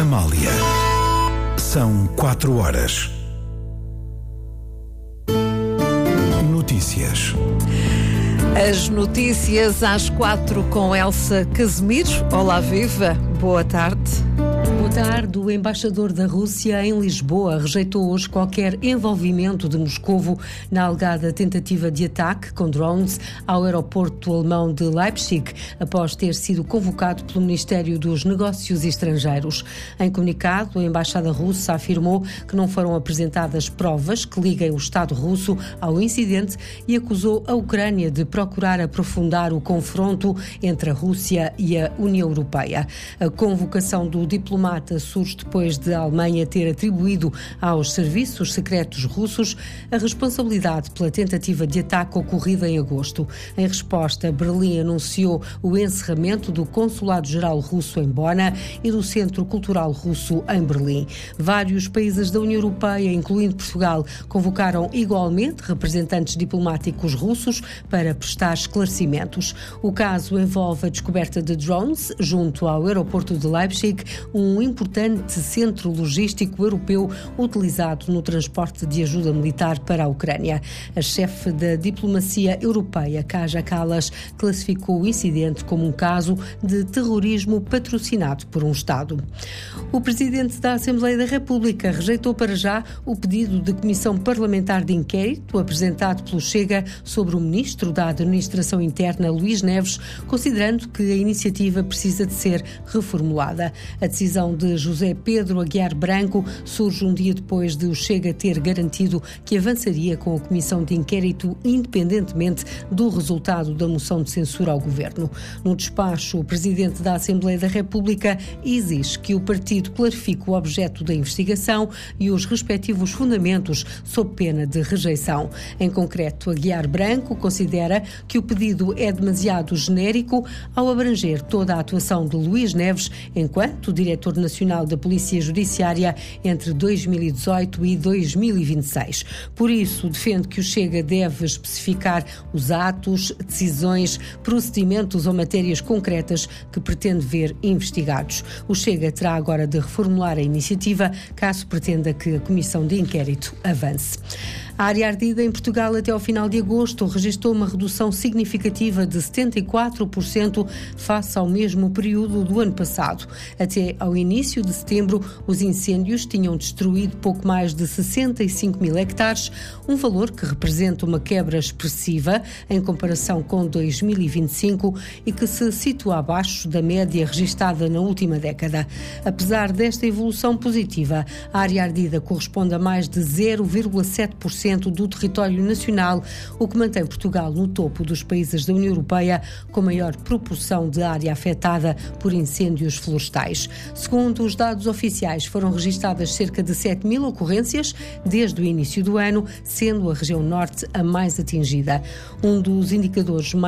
Amália. São 4 horas. Notícias. As notícias às 4 com Elsa Casimiro. Olá, viva. Boa tarde. Boa tarde. O embaixador da Rússia em Lisboa rejeitou hoje qualquer envolvimento de Moscovo na alegada tentativa de ataque com drones ao aeroporto alemão de Leipzig, após ter sido convocado pelo Ministério dos Negócios Estrangeiros. Em comunicado, a embaixada russa afirmou que não foram apresentadas provas que liguem o Estado russo ao incidente e acusou a Ucrânia de procurar aprofundar o confronto entre a Rússia e a União Europeia. A convocação do diplomata surge depois de a Alemanha ter atribuído aos serviços secretos russos a responsabilidade pela tentativa de ataque ocorrida em agosto. Em resposta, Berlim anunciou o encerramento do Consulado-Geral Russo em Bona e do Centro Cultural Russo em Berlim. Vários países da União Europeia, incluindo Portugal, convocaram igualmente representantes diplomáticos russos para prestar esclarecimentos. O caso envolve a descoberta de drones junto ao aeroporto de Leipzig, um importante centro logístico europeu utilizado no transporte de ajuda militar para a Ucrânia. A chefe da diplomacia europeia, Kaja Kallas, classificou o incidente como um caso de terrorismo patrocinado por um Estado. O presidente da Assembleia da República rejeitou para já o pedido de comissão parlamentar de inquérito apresentado pelo Chega sobre o ministro da Administração Interna, Luís Neves, considerando que a iniciativa precisa de ser reformulada. A decisão de José Pedro Aguiar Branco surge um dia depois de o Chega ter garantido que avançaria com a comissão de inquérito independentemente do resultado da moção de censura ao governo. No despacho, o presidente da Assembleia da República exige que o partido clarifique o objeto da investigação e os respectivos fundamentos sob pena de rejeição. Em concreto, Aguiar Branco considera que o pedido é demasiado genérico ao abranger toda a atuação de Luís Neves enquanto diretor nacional da Polícia Judiciária entre 2018 e 2026. Por isso, defende que o Chega deve especificar os atos, decisões, procedimentos ou matérias concretas que pretende ver investigados. O Chega terá agora de reformular a iniciativa caso pretenda que a comissão de inquérito avance. A área ardida em Portugal até ao final de agosto registrou uma redução significativa de 74% face ao mesmo período do ano passado. Até ao início de setembro, os incêndios tinham destruído pouco mais de 65 mil hectares, um valor que representa uma quebra expressiva em comparação com 2025 e que se situa abaixo da média registada na última década. Apesar desta evolução positiva, a área ardida corresponde a mais de 0,7% do território nacional, o que mantém Portugal no topo dos países da União Europeia com maior proporção de área afetada por incêndios florestais. Segundo os dados oficiais, foram registadas cerca de 7 mil ocorrências desde o início do ano, sendo a região norte a mais atingida. Um dos indicadores mais